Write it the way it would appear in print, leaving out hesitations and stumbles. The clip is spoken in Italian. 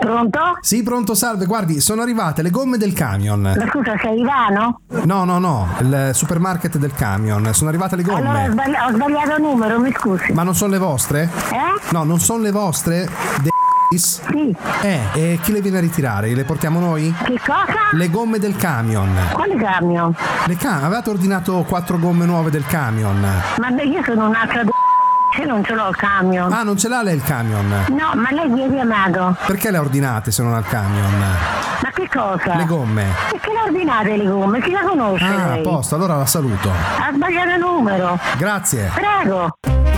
Pronto? Sì, pronto, salve, guardi, sono arrivate le gomme del camion. Ma scusa, sei Ivano? No, il supermarket del camion, sono arrivate le gomme. Allora ho sbagliato numero, mi scusi. Ma non sono le vostre? No, non sono le vostre? Sì. E chi le viene a ritirare? Le portiamo noi? Che cosa? Le gomme del camion. Quale camion? Avevate ordinato 4 gomme nuove del camion. Ma io sono un'altra io non ce l'ho il camion. Ah, non ce l'ha lei il camion? No, ma lei mi ha chiamato. Perché le ha ordinate se non ha il camion? Ma che cosa? Le gomme. Perché le ordinate le gomme? Chi la conosce Ah, lei? a posto, allora la saluto. Ha sbagliato il numero. Grazie. Prego.